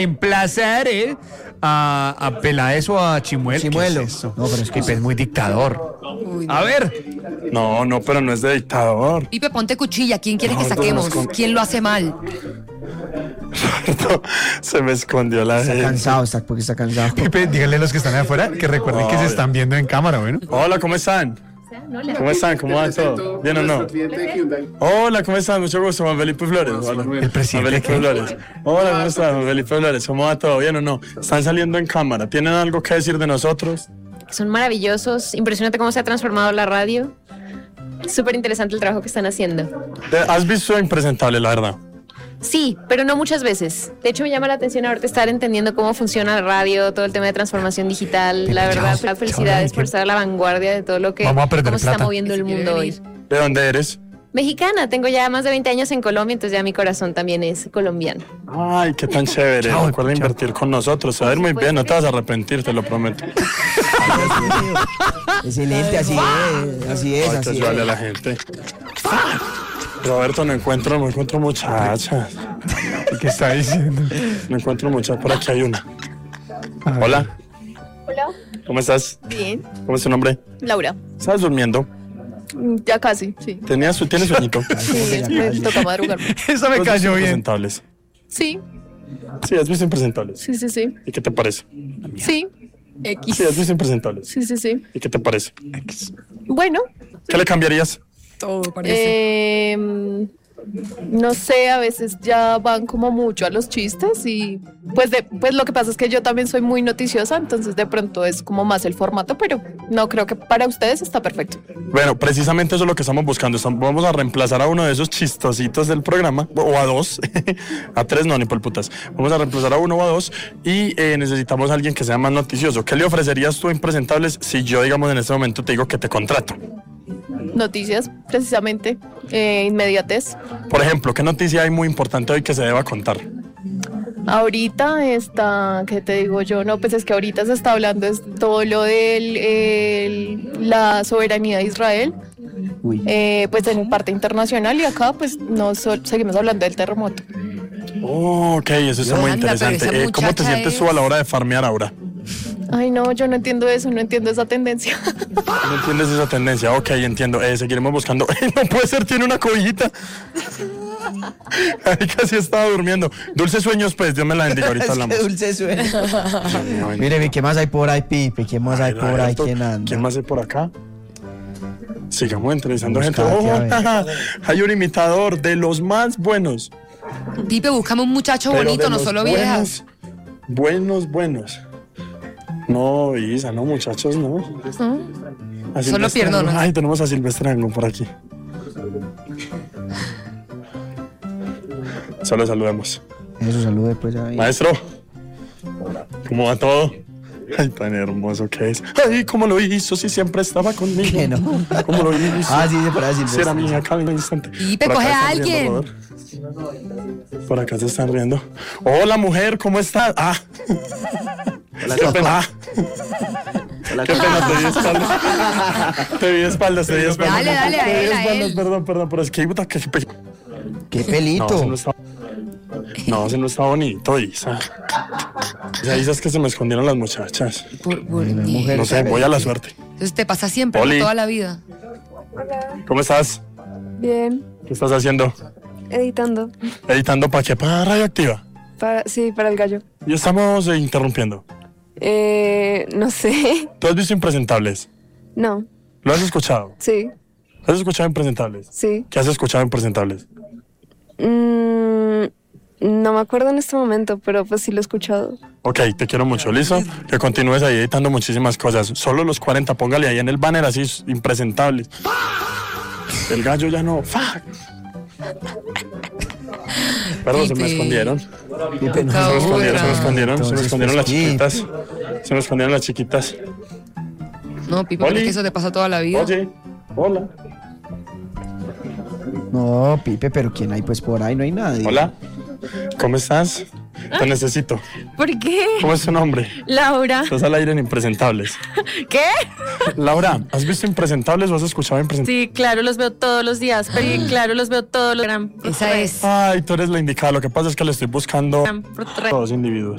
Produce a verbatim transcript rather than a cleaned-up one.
Emplazar eh, a, a Peláez o a Chimuelo. Chimuelo. Es no, pero es que Pipe es muy dictador. Uy, no. A ver. No, no, pero no es de dictador. Pipe, ponte cuchilla. ¿Quién quiere que No, saquemos? no, no, no. ¿Quién lo hace mal? Se me escondió la está gente. cansado, está porque está cansado. Pipe, díganle a los que están afuera que recuerden que se están viendo en cámara, ¿bueno? Hola, ¿cómo están? ¿Cómo están? ¿Cómo va todo? ¿Bien o no? Hola, ¿cómo están? Mucho gusto, Juan Felipe Flores. Hola. El presidente. Juan Felipe Flores. Hola, ¿cómo están, Juan Felipe Flores? ¿Cómo va todo? ¿Bien o no? ¿Están saliendo en cámara? ¿Tienen algo que decir de nosotros? Son maravillosos, impresionante cómo se ha transformado la radio. Súper interesante el trabajo que están haciendo. ¿Has visto Impresentable, la verdad? Sí, pero no muchas veces. De hecho, me llama la atención ahorita estar entendiendo cómo funciona la radio, todo el tema de transformación digital. La verdad, chao, felicidades chao, por estar a la vanguardia de todo lo que Vamos a perder cómo se está plata. moviendo el mundo hoy. ¿De dónde eres? Mexicana, tengo ya más de veinte años en Colombia, entonces ya mi corazón también es colombiano. Ay, qué tan chévere. Chao, Recuerda chao. invertir con nosotros. Se va a ir muy bien, no te vas a arrepentir, te lo prometo. Excelente, así es, así es, Ay, que así ayudarle a es. la gente. Roberto, no encuentro, no encuentro muchachas. ¿Qué está diciendo? No encuentro muchachas. Por aquí hay una. Hola, Hola, ¿cómo estás? bien. ¿Cómo es tu nombre? Laura, ¿Estás durmiendo? ya casi, sí. ¿Tenías, ¿Tienes sueñito? Sí, me toca madrugar. Eso me ¿Has visto cayó bien. Impresentables? Sí, Sí, has visto Impresentables. sí, sí, sí. ¿Y qué te parece? Sí. X. Sí, has visto Impresentables. Sí, sí, sí. ¿Y qué te parece? Bueno, ¿Qué le cambiarías? Todo parece. eh, no sé, a veces ya van como mucho a los chistes y pues, de, pues lo que pasa es que yo también soy muy noticiosa, entonces de pronto es como más el formato, pero no creo que para ustedes está perfecto. Bueno, precisamente eso es lo que estamos buscando. Estamos- Vamos a reemplazar a uno de esos chistositos del programa, o a dos, a tres no, ni por putas. Vamos a reemplazar a uno o a dos y eh, necesitamos a alguien que sea más noticioso. ¿Qué le ofrecerías tú a Impresentables si yo, digamos, en este momento te digo que te contrato? Noticias, precisamente, eh, inmediatez. Por ejemplo, ¿qué noticia hay muy importante hoy que se deba contar? Ahorita está, ¿qué te digo yo? No, pues es que ahorita se está hablando es todo lo de la soberanía de Israel, Uy. eh, pues en parte internacional y acá pues no so- seguimos hablando del terremoto. Oh, ok, eso está muy Anda, pero interesante. esa Eh, ¿Cómo te muchacha sientes tú es- a la hora de farmear ahora? Ay no, yo no entiendo eso, no entiendo esa tendencia. ¿No entiendes esa tendencia? Ok, entiendo. Eh, seguiremos buscando. No puede ser, tiene una cobijita. Ay, casi estaba durmiendo. Dulces sueños, pues, Dios me la bendiga. Ahorita Es que hablamos. dulce suena. Mire, ¿qué más hay por ahí, Pipe? ¿Qué más hay Ay, por ahí? Roberto, ¿Quién anda? ¿Quién más hay por acá? Sigamos entrevistando gente. Buscate, a Oh, hay un imitador de los más buenos. Pipe, buscamos un muchacho pero bonito, de no los solo buenos, viejas. Buenos, buenos. No, Isa, no, muchachos, no. A Solo Silvestre pierdonas. Ango. Ay, tenemos a Silvestre Ango por aquí. Solo saludemos. Eso, salude pues ahí. Maestro, ¿cómo va todo? Ay, tan hermoso que es. Ay, ¿cómo lo hizo? Si siempre estaba conmigo. ¿Qué no? ¿Cómo lo hizo? Ah, sí, de por ahí, Si era Silvestre. mía cada instante. Pipe, Por acá coge a están riendo, alguien. Robert. Por acá se están riendo. Hola, mujer, ¿cómo estás? Ah. Qué pena. Ah. Qué pena, te vi de espaldas. Te vi de espaldas, te vi de espaldas. Dale, dale, a Te vi de él, a espaldas, él. perdón, perdón, pero es que puta, que pe- ¡Qué No, pelito! ese no está. No, ese no está bonito, Isa. Esa Isa es que se me escondieron las muchachas. Por, por- Ay, no, ¿qué? mujer. No sé, voy a la suerte. Entonces te pasa siempre, Oli. ¿no? Toda la vida. ¿Cómo estás? Bien, ¿Qué estás haciendo? editando. ¿Editando para qué? ¿Para Radioactiva? Para, sí, para el gallo. Y estamos eh, interrumpiendo. Eh, no sé. ¿Tú has visto Impresentables? No, ¿Lo has escuchado? sí, ¿Has escuchado Impresentables? sí. ¿Qué has escuchado Impresentables? Mm, no me acuerdo en este momento, pero pues sí lo he escuchado. Ok, te quiero mucho, ¿listo? Que continúes ahí editando muchísimas cosas. Solo los cuarenta, póngale ahí en el banner así, Impresentables. El gallo ya no. ¡Fuck! Perdón, se me Pipe. escondieron. Pipe, no. Se me escondieron, se me Ahora. escondieron, se me Entonces, escondieron las pues, sí. chiquitas. Se me escondieron las chiquitas. No, Pipe, pero Oli. es que eso te pasa toda la vida. Oye, hola. No, Pipe, pero ¿quién hay pues por ahí? No hay nadie. Hola. ¿Cómo estás? Te necesito. ¿Por qué? ¿Cómo es tu nombre? Laura. Estás al aire en Impresentables. ¿Qué? Laura, ¿has visto Impresentables o has escuchado Impresentables? Sí, claro, los veo todos los días. Pero claro, los veo todos los días. Esa es. Ay, tú eres la indicada. Lo que pasa es que le estoy buscando Por- dos individuos.